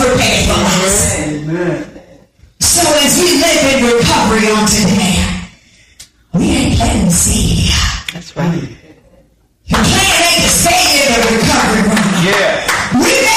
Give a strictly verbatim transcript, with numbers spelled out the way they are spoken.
prepared for us. Amen. So as we live in recovery on today, we ain't planting seed. That's right.